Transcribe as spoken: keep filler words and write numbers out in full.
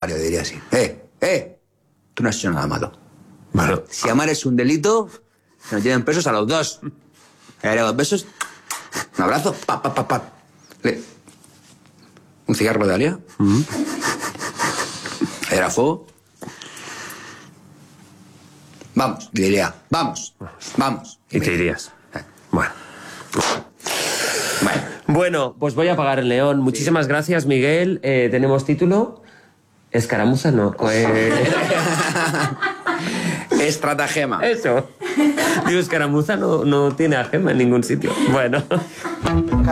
Mario diría así. ¡Eh! ¡Eh! Tú no has hecho nada malo. Bueno. Si amar es un delito, nos lleven presos a los dos. Le daré dos besos, un abrazo, pa, pa, pa, pa. Le... Un cigarro de Dalia. Mm. Le dará fuego. Vamos, le diría, vamos, vamos. Y te irías. Bueno. Bueno. Bueno, pues voy a apagar el león. Muchísimas gracias, Miguel. Eh, ¿Tenemos título? Escaramuza, no. Eh... Estratagema. Eso. Digo, escaramuza no, no tiene a gema en ningún sitio. Bueno.